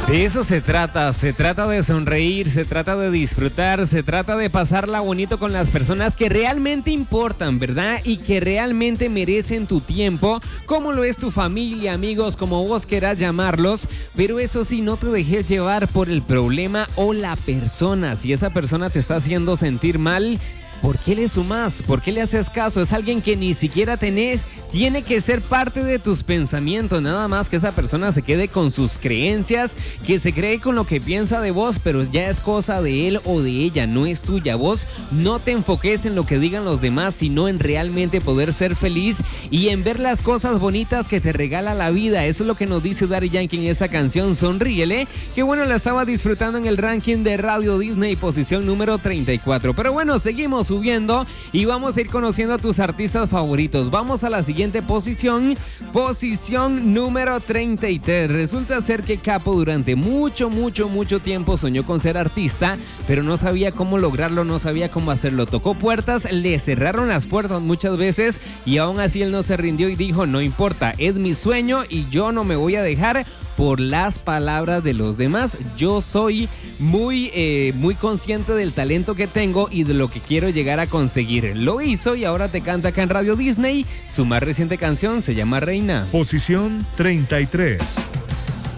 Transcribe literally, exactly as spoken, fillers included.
De eso se trata, se trata de sonreír, se trata de disfrutar, se trata de pasarla bonito con las personas que realmente importan, ¿verdad? Y que realmente merecen tu tiempo, como lo es tu familia, amigos, como vos querás llamarlos, pero eso sí, no te dejes llevar por el problema o la persona. Si esa persona te está haciendo sentir mal, ¿por qué le sumas? ¿Por qué le haces caso? Es alguien que ni siquiera tenés. Tiene que ser parte de tus pensamientos. Nada más que esa persona se quede con sus creencias, que se cree con lo que piensa de vos, pero ya es cosa de él o de ella, no es tuya. Vos no te enfoques en lo que digan los demás, sino en realmente poder ser feliz y en ver las cosas bonitas que te regala la vida. Eso es lo que nos dice Daddy Yankee en esta canción, Sonríele. Que bueno, la estaba disfrutando en el ranking de Radio Disney, posición número treinta y cuatro. Pero bueno, seguimos subiendo y vamos a ir conociendo a tus artistas favoritos. Vamos a la siguiente posición, posición número treinta y tres. Resulta ser que Capo durante mucho, mucho, mucho tiempo soñó con ser artista, pero no sabía cómo lograrlo, no sabía cómo hacerlo. Tocó puertas, le cerraron las puertas muchas veces y aún así él no se rindió y dijo: no importa, es mi sueño y yo no me voy a dejar por las palabras de los demás. Yo soy muy, eh, muy consciente del talento que tengo y de lo que quiero llegar a conseguir. Lo hizo y ahora te canta acá en Radio Disney. Su más reciente canción se llama Reina. Posición treinta y tres.